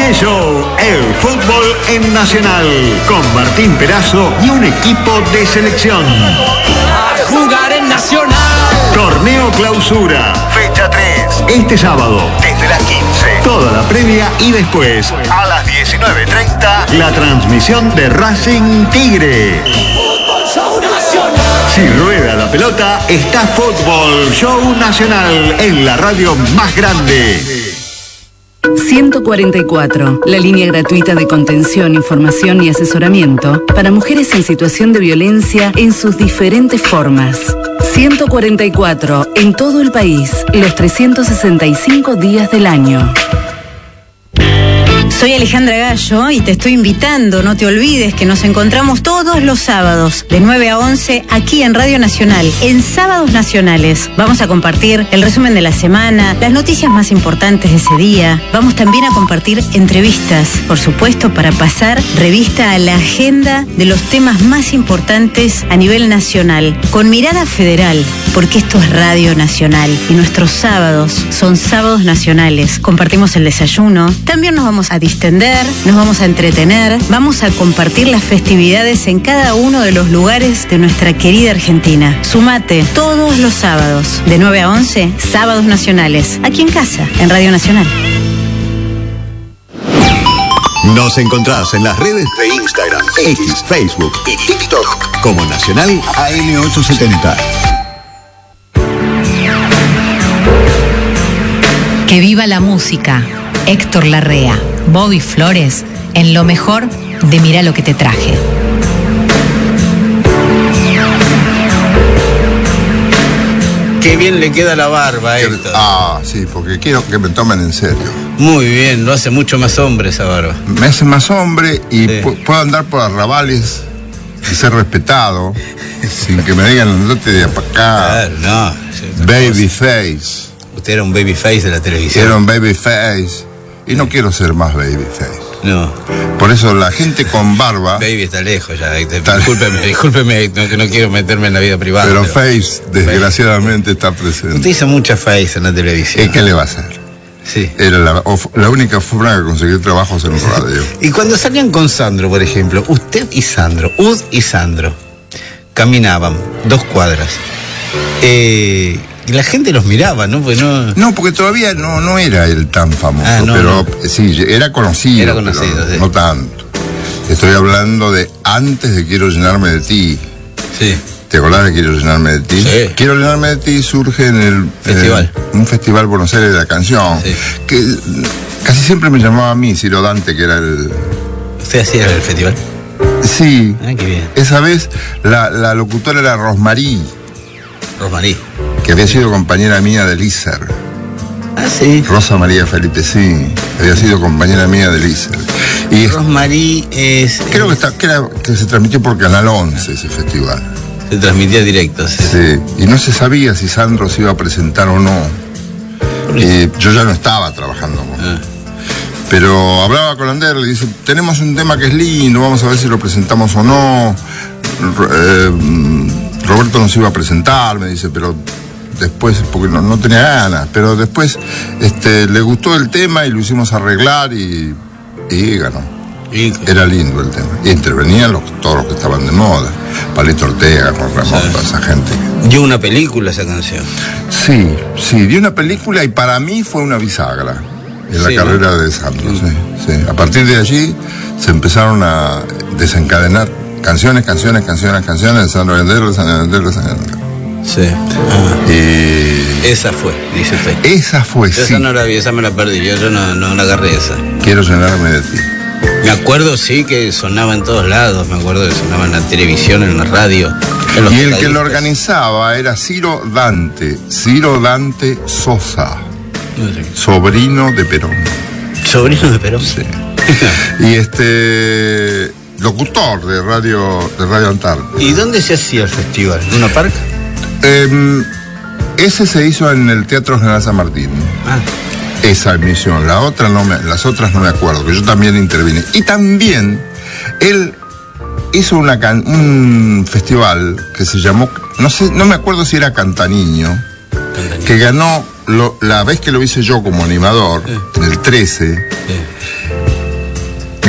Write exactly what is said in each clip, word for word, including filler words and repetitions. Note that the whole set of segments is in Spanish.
¡Qué show! El fútbol en Nacional, con Martín Perazo y un equipo de selección. A jugar en Nacional. Torneo Clausura, fecha tres. Este sábado, desde las quince. Toda la previa y después, a las diecinueve treinta, la transmisión de Racing Tigre. Fútbol Show Nacional. Si rueda la pelota, está Fútbol Show Nacional en la radio más grande. ciento cuarenta y cuatro, la línea gratuita de contención, información y asesoramiento para mujeres en situación de violencia en sus diferentes formas. ciento cuarenta y cuatro, en todo el país, los trescientos sesenta y cinco días del año. Soy Alejandra Gallo y te estoy invitando, no te olvides que nos encontramos todos los sábados de nueve a once aquí en Radio Nacional, en Sábados Nacionales. Vamos a compartir el resumen de la semana, las noticias más importantes de ese día. Vamos también a compartir entrevistas, por supuesto, para pasar revista a la agenda de los temas más importantes a nivel nacional, con mirada federal, porque esto es Radio Nacional y nuestros sábados son Sábados Nacionales. Compartimos el desayuno, también nos vamos a distender, nos vamos a entretener, vamos a compartir las festividades en cada uno de los lugares de nuestra querida Argentina. Sumate todos los sábados, de nueve a once, Sábados Nacionales, aquí en casa, en Radio Nacional. Nos encontrás en las redes de Instagram, X, Facebook y TikTok como Nacional A M ochocientos setenta. Que viva la música. Héctor Larrea, Bobby Flores, en lo mejor de Mirá lo que te traje. Qué bien le queda la barba, Héctor. Ah, sí, porque quiero que me tomen en serio. Muy bien, lo hace mucho más hombre esa barba. Me hace más hombre y Sí. pu- puedo andar por arrabales y ser respetado sin que me digan andate de para acá. Claro, no. Babyface. Usted era un babyface de la televisión. Era un babyface. Y no quiero ser más babyface. No. Por eso la gente con barba. Baby está lejos ya, Héctor. Está- Discúlpeme, discúlpeme, no, que no quiero meterme en la vida privada. Pero face, desgraciadamente, está Usted presente. hizo mucha face en la televisión. ¿Y qué le va a hacer? Sí. Era la, of- la única forma de conseguir trabajos en radio. Y cuando salían con Sandro, por ejemplo, usted y Sandro, Ud y Sandro, caminaban dos cuadras. Eh, y la gente los miraba, ¿no? Pues no. No, porque todavía no, no era él tan famoso, Ah, no, pero no. sí, era conocido. Era conocido, pero sí. no tanto. Estoy hablando de antes de Quiero llenarme de ti. Sí. ¿Te acordás de Quiero llenarme de ti? Sí. Quiero llenarme de ti surge en el Festival. en un festival Buenos Aires de la canción, Sí. que casi siempre me llamaba a mí, Ciro Dante, que era el... ¿Usted hacía el festival? Sí, Ah, qué bien. esa vez la, la locutora era Rosmarí, Rosmarí. que había sido compañera mía del I S E R. Ah, sí. Rosa María Felipe, sí, había sido compañera mía del I S E R. Y es- Rosmarí es. creo que, está, que, era- que se transmitió por Canal once ese festival. Se transmitía directo, sí. Sí, y no se sabía si Sandro se iba a presentar o no. Y yo ya no estaba trabajando con Ah. Pero hablaba con Ander, le dice, tenemos un tema que es lindo, vamos a ver si lo presentamos o no. Ro- eh, Roberto nos iba a presentar, me dice, pero después, porque no, no tenía ganas, pero después este, le gustó el tema y lo hicimos arreglar y, y ganó. Y, Era lindo el tema. Y intervenían los, todos los que estaban de moda. Palito Ortega, Juan Ramón, Sí. toda esa gente. dio una película esa canción. Sí, sí, dio una película y para mí fue una bisagra en la Sí, carrera ¿no? de Sandro. Sí, sí. A partir de allí se empezaron a desencadenar canciones, canciones, canciones, canciones de Sandro Venderlo, Sandro Venderlo, Sandro Venderlo. Sí. Ah, Y esa fue, dice usted. esa fue, Yo sí. esa no la vi, esa me la perdí, yo, yo no, no la agarré esa. Quiero llenarme de ti. Me acuerdo, sí, que sonaba en todos lados, me acuerdo que sonaba en la televisión, en la radio. En los Y el que tocadiscos. lo organizaba era Ciro Dante, Ciro Dante Sosa, No sé. sobrino de Perón. Sobrino de Perón. Sí. Y este locutor de radio de Radio Antártida. ¿Y dónde se hacía el festival? ¿En una parca? Em, ese se hizo en el Teatro General San Martín. Ah, Esa emisión, la otra no me, las otras no me acuerdo, que yo también intervine. Y también él hizo una can- un festival que se llamó, no sé, no me acuerdo si era Cantaniño, Cantaniño. que ganó lo- la vez que lo hice yo como animador, Sí. en el trece, sí.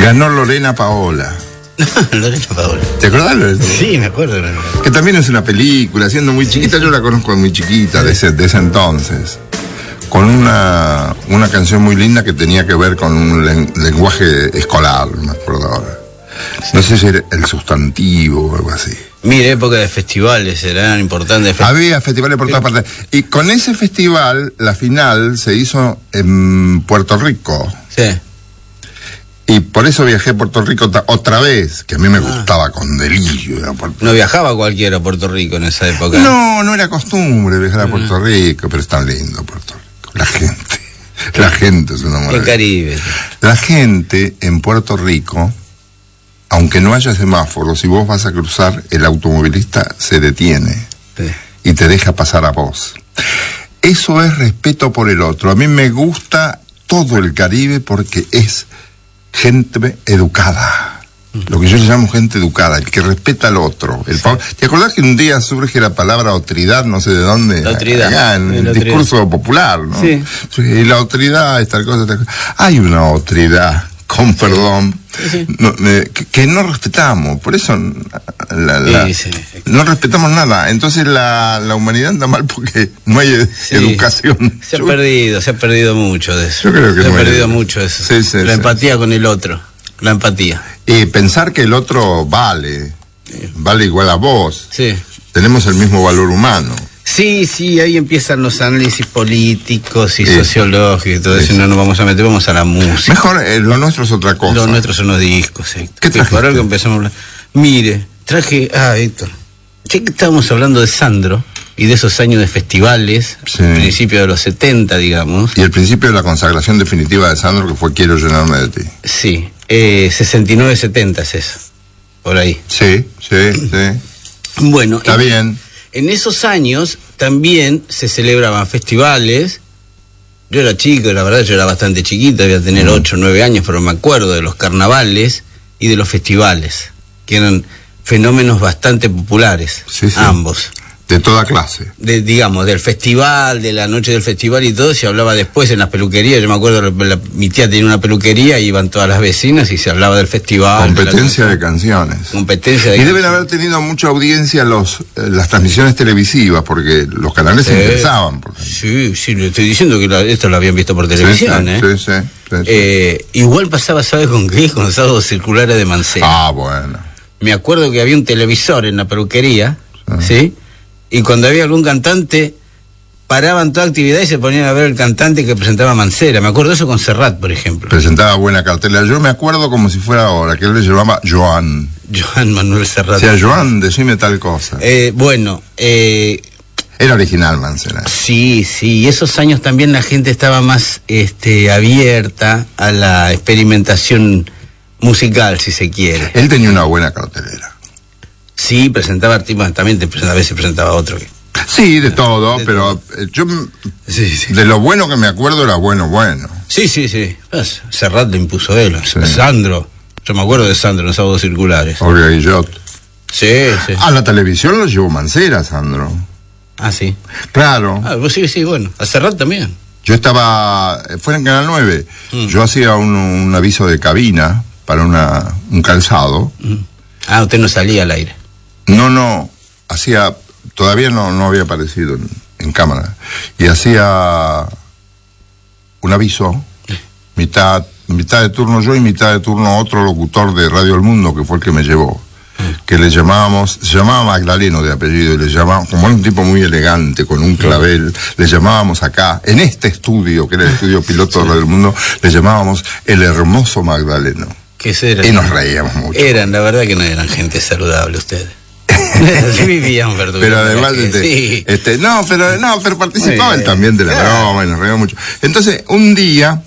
Ganó Lorena Paola. Lorena Paola. ¿Te acordás, Lorena? Sí, me acuerdo. Que también es una película, siendo muy chiquita, yo la conozco muy chiquita, de ese, de ese entonces. Con una, una canción muy linda que tenía que ver con un len, lenguaje escolar, me acuerdo ahora. No sé si era el sustantivo o algo así. Mire, época de festivales, eran importantes. Había festivales por todas partes. Y con ese festival, la final se hizo en Puerto Rico. Sí. Y por eso viajé a Puerto Rico otra vez, que a mí me ah. gustaba con delirio. No viajaba cualquiera a Puerto Rico en esa época. No, no era costumbre viajar a Puerto Rico, pero es tan lindo Puerto Rico. La gente, la gente es una maravilla. El Caribe. La gente en Puerto Rico, aunque no haya semáforos, si vos vas a cruzar, el automovilista se detiene sí. y te deja pasar a vos. Eso es respeto por el otro. A mí me gusta todo el Caribe porque es gente educada. Lo que yo le llamo gente educada, el que respeta al otro. El sí. ¿Te acordás que un día surge la palabra otridad, no sé de dónde? La otridad. Acá, en el, el discurso popular, ¿no? Sí. Y la otridad, esta cosa, esta cosa. Hay una otridad, con perdón, sí, sí. No, eh, que, que no respetamos. Por eso la, la, sí, sí, no respetamos nada. Entonces la, la humanidad anda mal porque no hay sí. educación. Se ha yo, perdido, se ha perdido mucho de eso. Yo creo que se no ha perdido mucho eso. Sí, sí, la sí. empatía con el otro. La empatía. Y pensar que el otro vale, sí. vale igual a vos. Sí. Tenemos el mismo valor humano. Sí, sí, ahí empiezan los análisis políticos y sí. sociológicos y todo sí. eso, y no nos vamos a meter, vamos a la música. Mejor, eh, lo nuestro es otra cosa. Lo nuestro son los discos, sí. ¿Qué trajiste? Ahora que empezamos a hablar. Mire, traje, ah, Héctor, ya que estábamos hablando de Sandro y de esos años de festivales, sí. principio de los setenta, digamos. Y el principio de la consagración definitiva de Sandro, que fue Quiero llenarme de ti. Sí. Eh, sesenta y nueve setenta es eso, por ahí. Sí, sí, sí. Bueno, está en, bien. En esos años también se celebraban festivales. Yo era chico, la verdad, yo era bastante chiquito, debía tener ocho o nueve años, pero me acuerdo de los carnavales y de los festivales, que eran fenómenos bastante populares, sí, sí. ambos. De toda clase. De, digamos, del festival, de la noche del festival y todo, se hablaba después en las peluquerías. Yo me acuerdo, la, la, mi tía tenía una peluquería, iban todas las vecinas y se hablaba del festival. Competencia de, de canciones. Competencia de Y canciones. deben haber tenido mucha audiencia los eh, las transmisiones televisivas, porque los canales eh, se interesaban. Por sí, sí, le estoy diciendo que la, esto lo habían visto por televisión, sí, ¿eh? Sí, sí, sí, sí. Eh, igual pasaba, ¿sabes con qué? Con los sábados circulares de Mancera. Ah, bueno. Me acuerdo que había un televisor en la peluquería, ¿sí? ¿sí? Y cuando había algún cantante, paraban toda actividad y se ponían a ver el cantante que presentaba Mancera. Me acuerdo eso con Serrat, por ejemplo. Presentaba buena cartela. Yo me acuerdo como si fuera ahora, que él le llamaba Joan. Joan Manuel Serrat. O sea, Joan, decime tal cosa. Eh, bueno, eh... Era original Mancera. Sí, sí. Y esos años también la gente estaba más este, abierta a la experimentación musical, si se quiere. Él tenía una buena cartelera. Sí, presentaba artistas, también a veces presentaba otro. Sí, de todo, de pero todo. yo sí, sí. de lo bueno que me acuerdo era bueno, bueno. Sí, sí, sí. Pues, Serrat lo impuso él. Sí. Sandro, yo me acuerdo de Sandro en los sábados circulares. Olga Guillot. Sí, sí. A la televisión lo llevó Mancera, Sandro. Ah, sí. Claro. Ah, pues sí, sí, bueno. A Serrat también. Yo estaba, fue en Canal nueve, mm. yo hacía un, un aviso de cabina para una, un calzado. Mm. Ah, usted no salía al aire. No, no, hacía, todavía no, no había aparecido en, en cámara, y hacía un aviso, mitad, mitad de turno yo y mitad de turno otro locutor de Radio El Mundo, que fue el que me llevó, que le llamábamos, se llamaba Magdaleno de apellido, y le llamábamos, como era un tipo muy elegante, con un clavel, le llamábamos acá, en este estudio, que era el estudio piloto de Radio El Mundo, le llamábamos el hermoso Magdaleno. ¿Qué eran? Y nos reíamos mucho. Eran, la verdad que no eran gente saludable ustedes. Sí vivían verdura. Pero además, este, sí. este, no, pero no, pero participaban también de la claro. broma y nos reíamos mucho. Entonces, un día,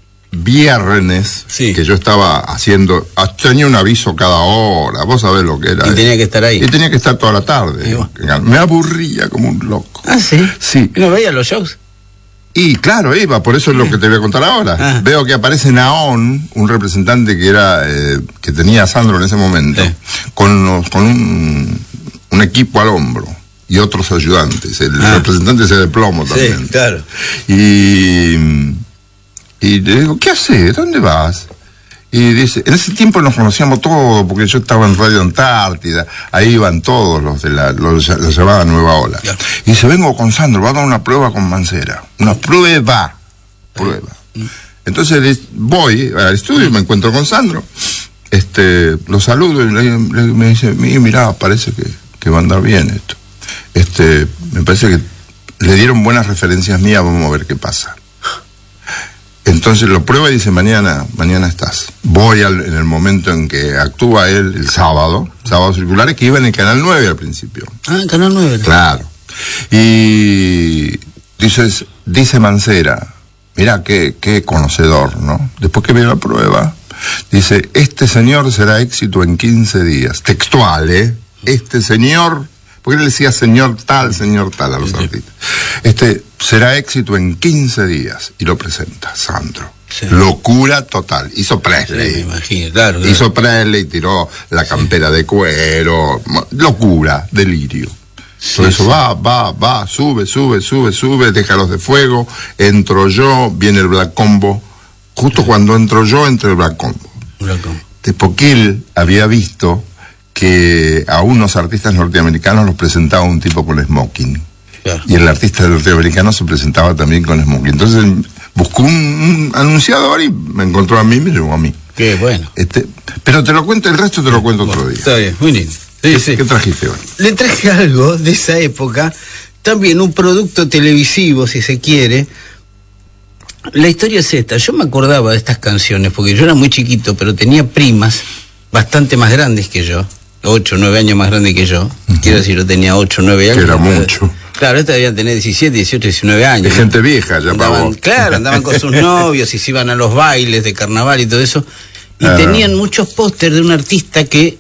viernes, sí. que yo estaba haciendo, tenía un aviso cada hora, vos sabés lo que era. Y tenía que estar ahí. Y tenía que estar toda la tarde. Bueno. Me aburría como un loco. Ah, sí. Sí. ¿Y no veía los shows? Y claro, iba, por eso es lo que te voy a contar ahora. Ah. Veo que aparece Naón, un representante que era eh, que tenía a Sandro en ese momento, sí. con, los, con un, un equipo al hombro y otros ayudantes. El ah. representante se de plomo también. Sí, claro. Y, y le digo, ¿qué haces? ¿Dónde vas? Y dice, en ese tiempo nos conocíamos todos, porque yo estaba en Radio Antártida, ahí iban todos los de la, los, los llamaban Nueva Ola. Yeah. Y dice, vengo con Sandro, va a dar una prueba con Mancera. Una prueba, prueba. Entonces voy al estudio y me encuentro con Sandro, este, lo saludo y me dice, mirá, parece que, que va a andar bien esto. Este, me parece que le dieron buenas referencias mías, vamos a ver qué pasa. Entonces lo prueba y dice, mañana, mañana estás. Voy al, en el momento en que actúa él, el sábado, sábados circulares, que iba en el Canal nueve al principio. Ah, en Canal nueve. Claro. Y dices, dice Mancera, mirá qué, qué conocedor, ¿no? Después que ve la prueba, dice, este señor será éxito en quince días. Textual, ¿eh? Este señor, porque él decía señor tal, señor tal a los sí. artistas. Este será éxito en quince días. Y lo presenta, Sandro. Sí. Locura total. Hizo Presley. Sí, me imagino, claro, claro. Hizo Presley, tiró la campera sí. de cuero. Locura, delirio. Sí, Por eso sí. va, va, va, sube, sube, sube, sube, déjalos de fuego. Entro yo, viene el Black Combo. Justo sí. cuando entro yo, entra el Black Combo. Black Combo. Porque él había visto que a unos artistas norteamericanos los presentaba un tipo con smoking. Claro. Y el artista norteamericano se presentaba también con smoking. Entonces buscó un, un anunciador y me encontró a mí y me llevó a mí. Qué bueno. Este, pero te lo cuento, el resto te lo cuento bueno, otro día. Está bien, muy lindo. Sí, ¿Qué, sí. ¿Qué trajiste hoy? Le traje algo de esa época, también un producto televisivo, si se quiere. La historia es esta, yo me acordaba de estas canciones, porque yo era muy chiquito, pero tenía primas bastante más grandes que yo, ocho, nueve años más grandes que yo, uh-huh. quiero decir, yo tenía ocho, nueve años. Que era mucho. Claro, esta debían tener diecisiete, dieciocho, diecinueve años. De gente vieja, ya andaban, claro, andaban con sus novios y se iban a los bailes de carnaval y todo eso, y ah. tenían muchos pósters de un artista que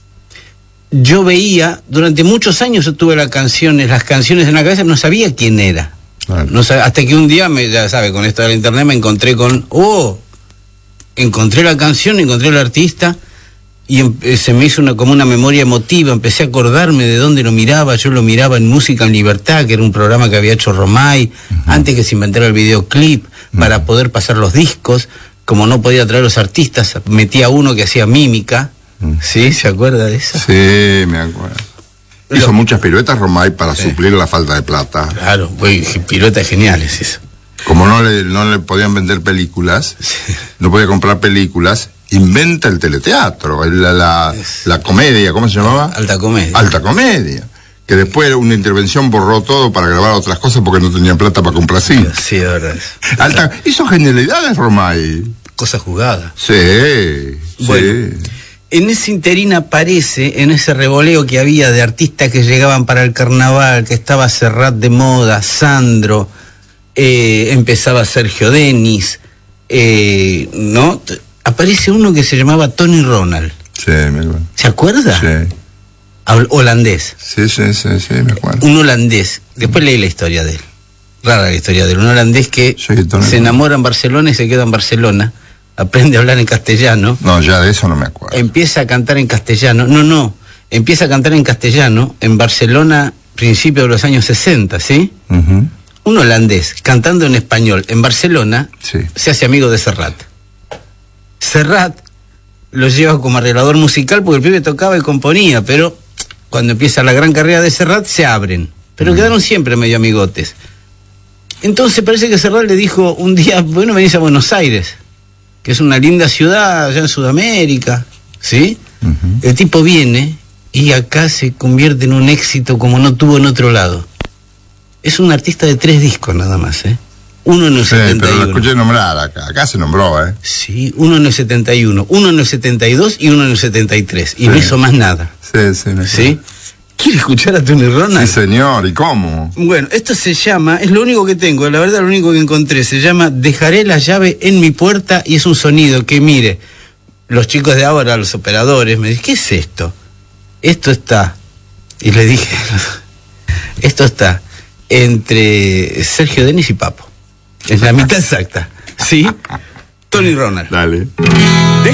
yo veía, durante muchos años yo tuve las canciones, las canciones en la cabeza, no sabía quién era. Claro. No sabía, hasta que un día, me, ya sabe, con esto de la internet me encontré con, oh, encontré la canción, encontré el artista, y em, se me hizo una, como una memoria emotiva, empecé a acordarme de dónde lo miraba, yo lo miraba en Música en Libertad, que era un programa que había hecho Romay, uh-huh. antes que se inventara el videoclip, uh-huh. para poder pasar los discos, como no podía traer los artistas, metía uno que hacía mímica. ¿Sí? ¿Se acuerda de eso? Sí, me acuerdo. Hizo Lo... muchas piruetas Romay para sí. suplir la falta de plata. Claro, güey, piruetas geniales eso. Como no le, no le podían vender películas, sí. no podía comprar películas, inventa el teleteatro, la, la, es... la comedia, ¿cómo se llamaba? Alta comedia. Alta comedia. Que después una intervención borró todo para grabar otras cosas porque no tenía plata para comprar cine. Sí, de verdad. Alta... Hizo genialidades Romay. Cosa jugada. Sí, bueno. sí. En ese interín aparece, en ese revoleo que había de artistas que llegaban para el carnaval, que estaba Serrat de moda, Sandro, eh, empezaba Sergio Denis, eh, ¿no? Aparece uno que se llamaba Tony Ronald. Sí, me acuerdo. ¿Se acuerda? Sí. Holandés. Sí, sí, sí, sí, me acuerdo. Un holandés. Después leí la historia de él. Rara la historia de él. Un holandés que sí, se enamora en Barcelona y se queda en Barcelona. Aprende a hablar en castellano. No, ya de eso no me acuerdo. Empieza a cantar en castellano. No, no. Empieza a cantar en castellano en Barcelona, principios de los años sesenta, ¿sí? Uh-huh. Un holandés cantando en español en Barcelona, sí. se hace amigo de Serrat. Serrat lo lleva como arreglador musical porque el pibe tocaba y componía, pero cuando empieza la gran carrera de Serrat se abren. Pero uh-huh. quedaron siempre medio amigotes. Entonces parece que Serrat le dijo un día, bueno, venís a Buenos Aires, que es una linda ciudad allá en Sudamérica, ¿sí? Uh-huh. El tipo viene y acá se convierte en un éxito como no tuvo en otro lado. Es un artista de tres discos nada más, ¿eh? Uno en el sí, setenta y uno. Pero lo escuché nombrar acá, acá se nombró, ¿eh? Sí, uno en el setenta y uno, uno en el setenta y dos y uno en el setenta y tres. Y sí. no hizo más nada. Sí, sí. Me ¿Sí? ¿Quiere escuchar a Tony Ronald? Sí, señor, ¿y cómo? Bueno, esto se llama, es lo único que tengo, la verdad lo único que encontré, se llama Dejaré la llave en mi puerta, y es un sonido que, mire, los chicos de ahora, los operadores, me dicen, ¿qué es esto? Esto está, y le dije, esto está entre Sergio Denis y Papo, es la mitad exacta, ¿sí? Tony Ronald. Dale.